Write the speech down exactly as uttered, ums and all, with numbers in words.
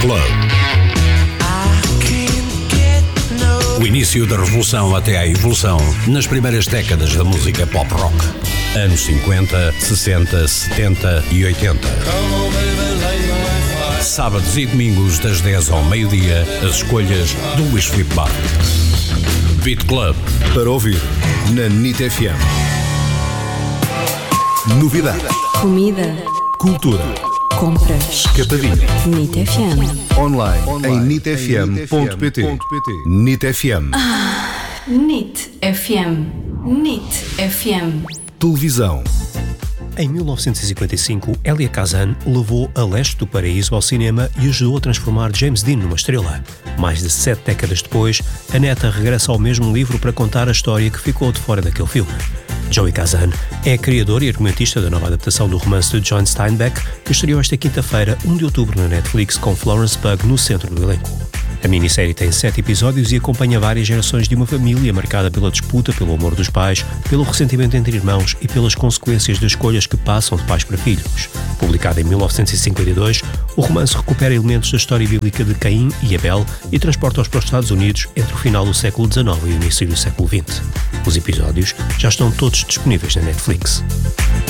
Club. O início da revolução até à evolução nas primeiras décadas da música pop rock. Anos cinquenta, sessenta, setenta e oitenta. Sábados e domingos das dez ao meio-dia, as escolhas do Luís Filipe Barro. Beat Club. Para ouvir na N I T F M. Novidades. Comida. Cultura. Compras. Capadinho. N I T F M. Online, Online. em nitfm ponto pt. N I T F M. Ah, N I T F M. N I T F M. Televisão. Em mil novecentos e cinquenta e cinco, Elia Kazan levou A Leste do Paraíso ao cinema e ajudou a transformar James Dean numa estrela. Mais de sete décadas depois, a neta regressa ao mesmo livro para contar a história que ficou de fora daquele filme. Joey Kazan é criador e argumentista da nova adaptação do romance de John Steinbeck, que estreou esta quinta-feira, primeiro de outubro, na Netflix, com Florence Pugh no centro do elenco. A minissérie tem sete episódios e acompanha várias gerações de uma família marcada pela disputa pelo amor dos pais, pelo ressentimento entre irmãos e pelas consequências das escolhas que passam de pais para filhos. Publicado em mil novecentos e cinquenta e dois, o romance recupera elementos da história bíblica de Caim e Abel e transporta-os para os Estados Unidos entre o final do século dezenove e o início do século vinte. Os episódios já estão todos disponíveis na Netflix.